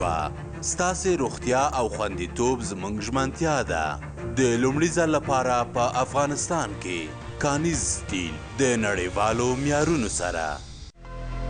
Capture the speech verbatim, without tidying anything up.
ستاسې روغتیا او خوندیتوب زموږ ژمنتیا ده. د لومړي ځل لپاره په افغانستان کې کانیز سټیل د نړیوالو معیارونو سره